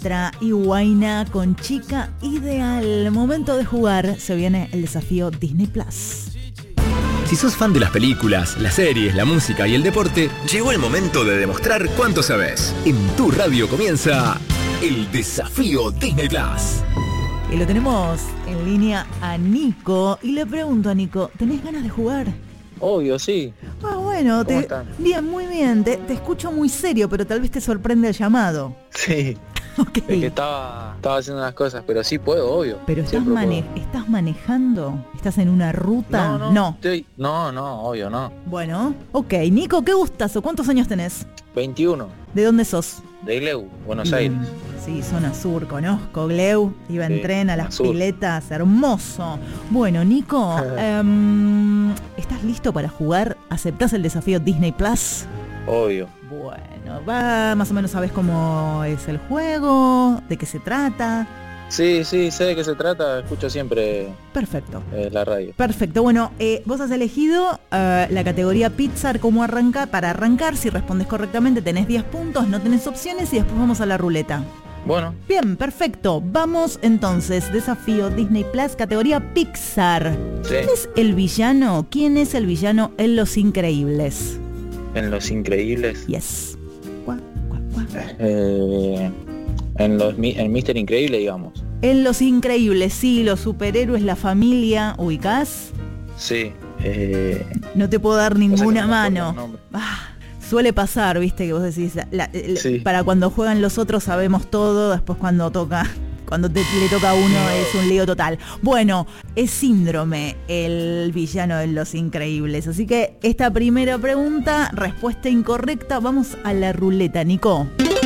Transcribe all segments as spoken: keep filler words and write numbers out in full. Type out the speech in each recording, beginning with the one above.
Astra y Huayna con Chica Ideal. Momento de jugar, se viene el desafío Disney Plus. Si sos fan de las películas, las series, la música y el deporte, llegó el momento de demostrar cuánto sabes. En tu radio comienza el desafío Disney Plus. Y lo tenemos en línea a Nico. Y le pregunto a Nico, ¿tenés ganas de jugar? Obvio, sí. Ah, bueno, ¿Cómo te... están? Bien, muy bien. Te, te escucho muy serio, pero tal vez te sorprende el llamado. Sí. Okay. Es que estaba, estaba haciendo unas cosas, pero sí puedo, obvio. Pero estás, Siempre mane- puedo. ¿estás manejando? ¿Estás en una ruta? No, no, no. Estoy... no, no, obvio, no. Bueno, ok. Nico, qué gustazo. ¿Cuántos años tenés? veintiuno, ¿De dónde sos? de Gleu, Buenos Bien. Aires. Sí, zona sur, conozco Gleu, iba en Sí, tren a las sur. piletas, hermoso. Bueno, Nico, um, ¿estás listo para jugar? ¿Aceptás el desafío Disney Plus? Obvio. Bueno, va, más o menos sabes cómo es el juego, de qué se trata. Sí, sí, sé de qué se trata, escucho siempre Perfecto. eh, la radio. Perfecto, bueno, eh, vos has elegido uh, la categoría Pixar, cómo arranca. Para arrancar, si respondes correctamente tenés diez puntos, no tenés opciones y después vamos a la ruleta. Bueno, Bien, perfecto. Vamos entonces, desafío Disney Plus, categoría Pixar. sí. ¿Quién es el villano? ¿Quién es el villano en Los Increíbles? En Los Increíbles. Yes. Cuá, cuá, cuá. Eh, en los mi- en Mister Increíble, digamos. En Los Increíbles, sí, los superhéroes, la familia, ¿ubicás? Sí. Eh, No te puedo dar pasa que ninguna no me acuerdo mano. el nombre. Ah, suele pasar, viste, que vos decís, la- la- la- Sí. para cuando juegan los otros sabemos todo, después cuando toca, cuando te, le toca a uno es un lío total. Bueno, es Síndrome el villano de Los Increíbles, así que esta primera pregunta, respuesta incorrecta, vamos a la ruleta, Nico.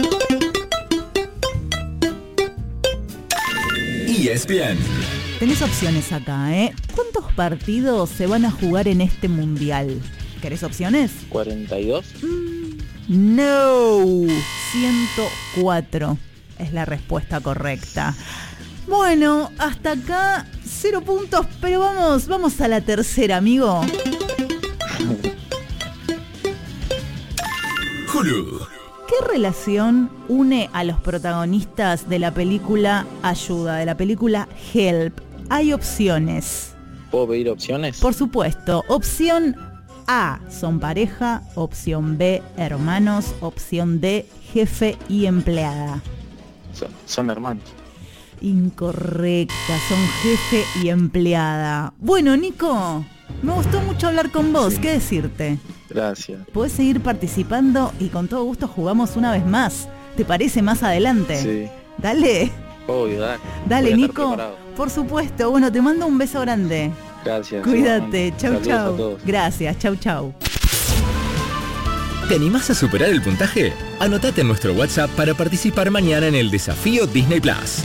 E S P N. Tenés opciones acá, ¿eh? ¿Cuántos partidos se van a jugar en este mundial? ¿Querés opciones? cuarenta y dos. No, ciento cuatro es la respuesta correcta. Bueno, hasta acá cero puntos, pero vamos, vamos a la tercera, amigo. Hulu. ¿Qué relación une a los protagonistas de la película Ayuda, de la película Help? Hay opciones. ¿Puedo pedir opciones? Por supuesto, opción A, son pareja, opción B, hermanos, opción D, jefe y empleada. Son, son hermanos. Incorrecta, son jefe y empleada. Bueno, Nico, me gustó mucho hablar con vos, Sí. ¿qué decirte? Gracias. Podés seguir participando y con todo gusto jugamos una vez más. ¿Te parece más adelante? Sí. Dale, Obvio, dale. dale, Voy a estar Nico. preparado. Por supuesto, bueno, te mando un beso grande. Gracias. Cuídate, igualmente. chau, Saludos a chau. todos. Gracias, chau, chau. ¿Te animás a superar el puntaje? Anotate en nuestro WhatsApp para participar mañana en el desafío Disney Plus.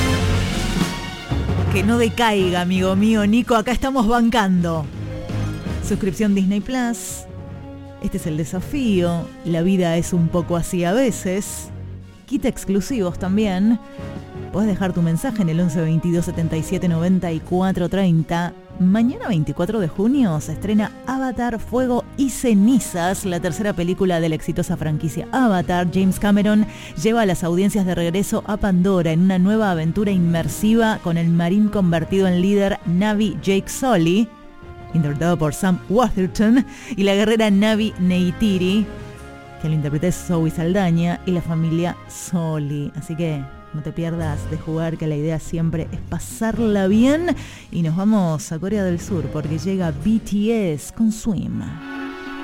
Que no decaiga, amigo mío, Nico, acá estamos bancando. Suscripción Disney Plus. Este es el desafío. La vida es un poco así a veces. Quita exclusivos también. Podés dejar tu mensaje en el once veintidós setenta y siete noventa y cuatro treinta. Mañana veinticuatro de junio se estrena Avatar, Fuego y Cenizas, la tercera película de la exitosa franquicia Avatar. James Cameron lleva a las audiencias de regreso a Pandora en una nueva aventura inmersiva con el marín convertido en líder Navi Jake Sully, interpretado por Sam Worthington, y la guerrera Navi Neytiri, que lo interpreta Zoe Saldaña, y la familia Sully. Así que no te pierdas de jugar, que la idea siempre es pasarla bien. Y nos vamos a Corea del Sur porque llega B T S con Swim.